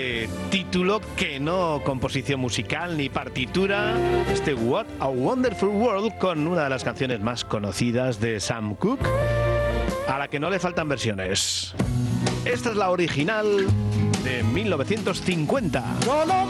título que no composición musical ni partitura, este What a Wonderful World, con una de las canciones más conocidas de Sam Cooke, a la que no le faltan versiones. Esta es la original de 1950.